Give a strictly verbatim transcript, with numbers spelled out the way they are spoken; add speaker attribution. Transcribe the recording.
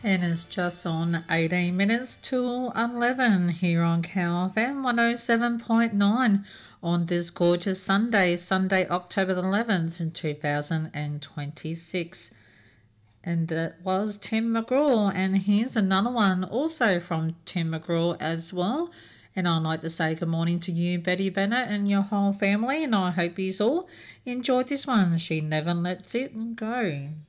Speaker 1: And it's just on eighteen minutes to eleven here on Cow F M one oh seven point nine on this gorgeous Sunday, Sunday, October the eleventh in two thousand twenty-six. And that was Tim McGraw. And here's another one also from Tim McGraw as well. And I'd like to say good morning to you, Betty Bennett, and your whole family. And I hope you all enjoyed this one. She never lets it go.